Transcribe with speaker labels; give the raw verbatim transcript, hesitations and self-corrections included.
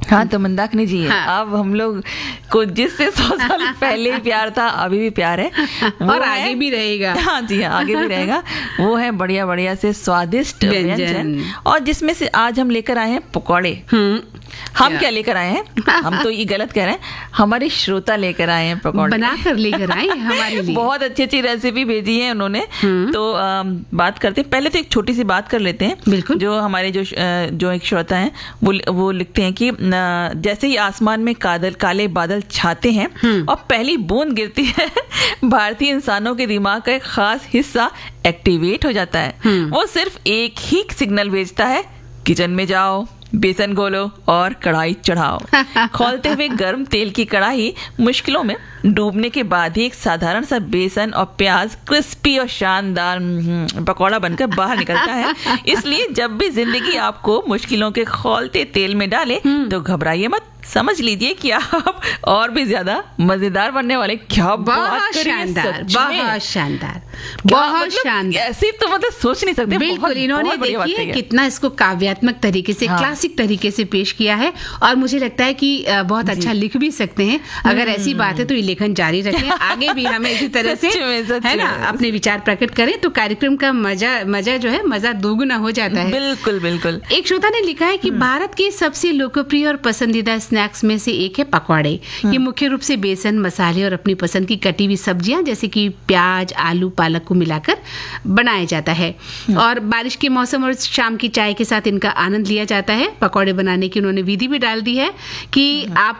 Speaker 1: हाँ, तो मंदाकिनी जी,
Speaker 2: हाँ।
Speaker 1: अब हम लोग को जिससे सौ साल पहले प्यार था अभी भी प्यार है
Speaker 2: और आगे भी रहेगा।
Speaker 1: हाँ जी, हाँ, आगे भी रहेगा। वो है बढ़िया बढ़िया से स्वादिष्ट व्यंजन, और जिसमें से आज हम लेकर आए हैं पकौड़े। हम क्या, क्या लेकर आए हैं? हम तो ये गलत कह रहे हैं, हमारे श्रोता लेकर आए हैं पकौड़े,
Speaker 2: बनाकर लेकर आए हैं हमारे लिए।
Speaker 1: बहुत अच्छी अच्छी रेसिपी भेजी है उन्होंने। तो आ, बात करते हैं, पहले तो एक छोटी सी बात कर लेते हैं।
Speaker 2: बिल्कुल।
Speaker 1: जो हमारे जो जो एक श्रोता हैं वो वो लिखते हैं कि जैसे ही आसमान में कादल काले बादल छाते हैं और पहली बूंद गिरती है, भारतीय इंसानों के दिमाग का एक खास हिस्सा एक्टिवेट हो जाता है। वो सिर्फ एक ही सिग्नल भेजता है, किचन में जाओ, बेसन घोलो और कढ़ाई चढ़ाओ। खौलते हुए गर्म तेल की कढ़ाई मुश्किलों में डूबने के बाद ही एक साधारण सा बेसन और प्याज क्रिस्पी और शानदार पकौड़ा बनकर बाहर निकलता है। इसलिए जब भी जिंदगी आपको मुश्किलों के खौलते तेल में डाले तो घबराइए मत, समझ लीजिए कि आप और भी ज्यादा मजेदार बनने वाले। क्या बात
Speaker 2: शानदार, बहुत शानदार, बहुत शानदार।
Speaker 1: ऐसे तो मतलब सोच नहीं सकते।
Speaker 2: बिल्कुल, इन्होंने देखिए कितना इसको काव्यात्मक तरीके से, हाँ। क्लासिक तरीके से पेश किया है, और मुझे लगता है कि बहुत अच्छा लिख भी सकते हैं। अगर ऐसी बात है तो ये लेखन जारी रखें, आगे भी हमें इसी तरह से है ना अपने विचार प्रकट करें, तो कार्यक्रम का मजा मजा जो है मजा दोगुना हो जाता है।
Speaker 1: बिल्कुल बिल्कुल।
Speaker 2: एक श्रोता ने लिखा है कि भारत के सबसे लोकप्रिय और पसंदीदा स्नैक्स में से एक है पकौड़े। ये मुख्य रूप से बेसन, मसाले और अपनी पसंद की कटी हुई सब्जियां जैसे कि प्याज, आलू, पालक को मिलाकर बनाया जाता है, और बारिश के मौसम और शाम की चाय के साथ इनका आनंद लिया जाता है। पकौड़े बनाने की उन्होंने विधि भी डाल दी है कि आप